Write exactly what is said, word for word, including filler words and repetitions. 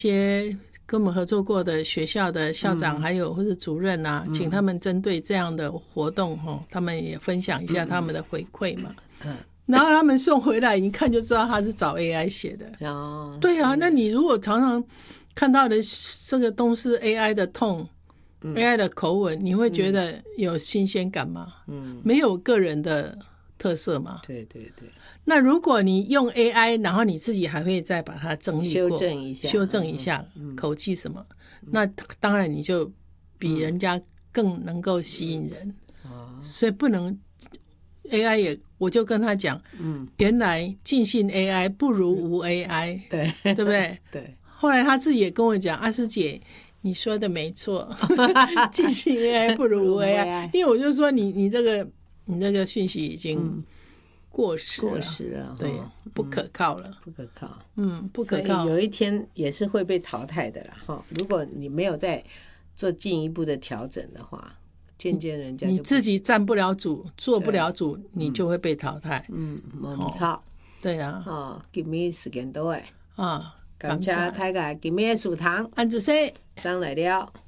些跟我们合作过的学校的校长还有或者主任啊，请他们针对这样的活动他们也分享一下他们的回馈嘛。然后他们送回来一看就知道他是找 A I 写的。哦，对啊，那你如果常常看到的这个都是 A I 的痛、嗯、A I 的口吻，你会觉得有新鲜感吗？嗯，没有个人的特色嘛。 对对对。 那如果你用 A I， 然后你自己还会再把它整理过、 修正一下、 修正一下、嗯、口气什么、嗯，那当然你就比人家更能够吸引人。哦、嗯，所以不能 A I 也，我就跟他讲，嗯，原来尽信 A I 不如无 A I， 对， 对不对？ 对。 后来他自己也跟我讲，阿师姐，你说的没错，尽信 A I 不如无 A I， 因为我就说你你这个你这个讯息已经。嗯，过时了， 过时了， 对，不可靠了， 不可靠， 嗯，不可靠， 有一天也是会被淘汰的啦，哈！如果你没有再做进一步的调整的话，渐渐人家就你自己站不了主，做不了主，你就会被淘汰。 嗯，我唔错， 对啊， 哦，今日时间到诶， 啊， 感谢大家今日的书堂， 安子生， 张来了。